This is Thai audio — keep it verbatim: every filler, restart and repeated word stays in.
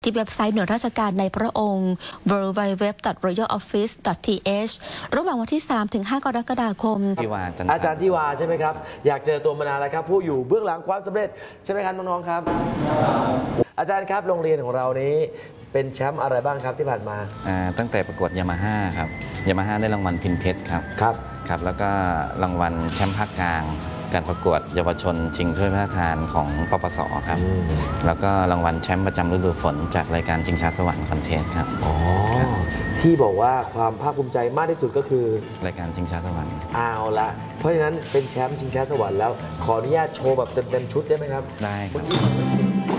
ที่เว็บไซต์หน่วยราชการในพระองค์ ดับเบิลยู ดับเบิลยู ดับเบิลยู ดับเบิลยู ดอท รอยัลออฟฟิศ ดอท ที เอช ระหว่างวันที่ สามถึงห้า กรกฎาคมอาจารย์ทิวาใช่ไหมครับอยากเจอตัวมานานแล้วครับผู้อยู่เบื้องหลังความสำเร็จใช่ไหมครับน้องๆครับอาจารย์ครับโรงเรียนของเรานี้เป็นแชมป์อะไรบ้างครับที่ผ่านมาตั้งแต่ประกวดยามาฮ่าครับยามาฮ่าได้รางวัลพินเพชรครับครับครับแล้วก็รางวัลแชมป์ภาคกลางการประกวดเยาวชนชิงถ้วยพระราชทานของปปสครับแล้วก็รางวัลแชมป์ประจำฤดูฝนจากรายการชิงช้าสวรรค์คอนเทสต์ครับอ๋อที่บอกว่าความภาคภูมิใจมากที่สุดก็คือรายการชิงช้าสวรรค์เอาละเพราะฉะนั้นเป็นแชมป์ชิงช้าสวรรค์แล้วขออนุญาตโชว์แบบเต็มๆชุดได้ไหมครับได้ครับ